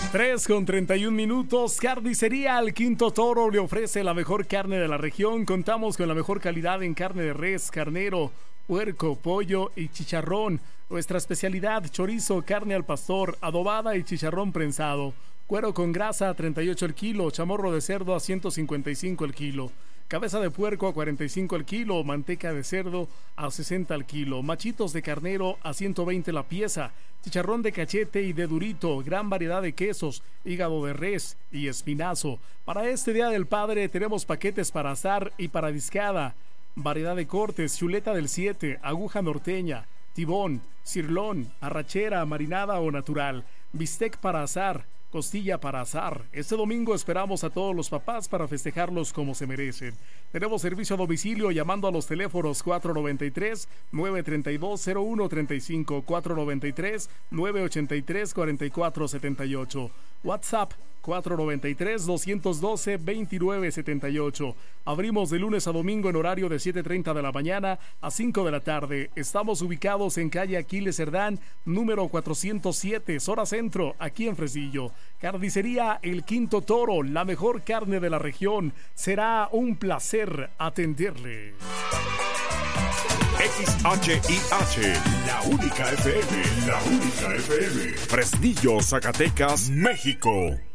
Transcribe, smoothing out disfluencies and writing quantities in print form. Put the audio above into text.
3:31. Carnicería El Quinto Toro le ofrece la mejor carne de la región. Contamos con la mejor calidad en carne de res, carnero, puerco, pollo y chicharrón. Nuestra especialidad: chorizo, carne al pastor, adobada y chicharrón prensado. Cuero con grasa a 38 el kilo, chamorro de cerdo a 155 el kilo. Cabeza de puerco a 45 el kilo, manteca de cerdo a 60 el kilo, machitos de carnero a 120 la pieza, chicharrón de cachete y de durito, gran variedad de quesos, hígado de res y espinazo. Para este Día del Padre tenemos paquetes para asar y para discada, variedad de cortes, chuleta del 7, aguja norteña, tibón, cirlón, arrachera, marinada o natural, bistec para asar, costilla para asar. Este domingo esperamos a todos los papás para festejarlos como se merecen. Tenemos servicio a domicilio llamando a los teléfonos 493-932-0135, 493-983-4478, WhatsApp 493-212-2978. Abrimos de lunes a domingo en horario de 7:30 de la mañana a 5 de la tarde. Estamos ubicados en calle Aquiles Cerdán, número 407, zona centro, aquí en Fresillo. Carnicería El Quinto Toro, la mejor carne de la región. Será un placer atenderle. XHIH, la única FM, Fresnillo, Zacatecas, México.